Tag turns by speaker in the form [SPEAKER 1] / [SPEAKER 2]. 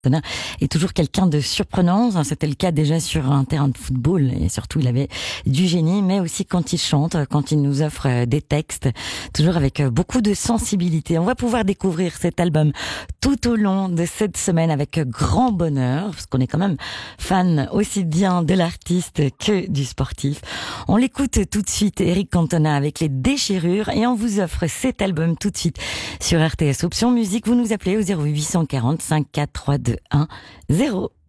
[SPEAKER 1] est toujours quelqu'un de surprenant. C'était le cas déjà sur un terrain de football et surtout il avait du génie, mais aussi quand il chante, quand il nous offre des textes, toujours avec beaucoup de sensibilité. On va pouvoir découvrir cet album tout au long de cette semaine avec grand bonheur, parce qu'on est quand même fan aussi bien de l'artiste que du sportif. On l'écoute tout de suite, Eric Cantona avec Les Déchirures, et on vous offre cet album tout de suite sur RTS Option Musique. Vous nous appelez au 0840 54 32 1 0.